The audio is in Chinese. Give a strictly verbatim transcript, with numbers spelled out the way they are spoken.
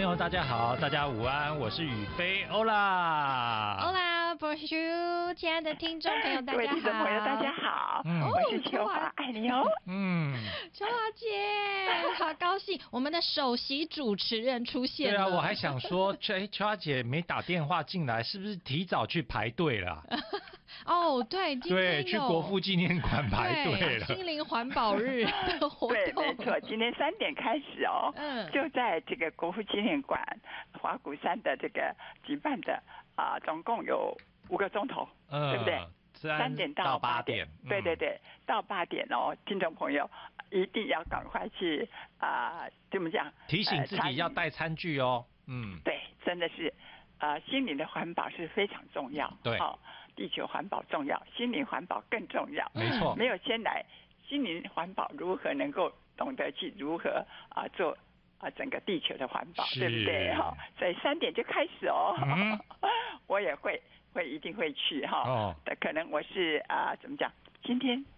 友大家好，大家午安，我是宇飞欧啦。 欧啦 ，Bonjour， 亲爱的听众朋友大家好，各位听众朋友大家好，嗯、我是秋华，爱你哦。 嗯，秋华姐，好高兴，我们的首席主持人出现了。 对啊，我还想说，哎，秋华姐没打电话进来，是不是提早去排队了？ 哦，对，今天对，去国父纪念馆排队了。 心灵环保日的活动， 对，没错，今天三点开始哦，嗯，就在这个国父纪念馆华鼓山的这个举办的啊、呃，总共有五个钟头，嗯，对不对？三点到八点，嗯、对对对，到八点哦，听众朋友一定要赶快去啊、呃，怎么讲？ 提醒自己要带餐具哦，嗯， 对，真的是，呃，心灵的环保是非常重要， 对， 哦。地球环保重要，心灵环保更重要。 没错， 没有先来心灵环保，如何能够懂得去如何啊、呃、做啊、呃、整个地球的环保，对不对？哈、哦，所以三点就开始哦。嗯、我也会会一定会去哈。哦，可能我是啊、呃、怎么讲？今天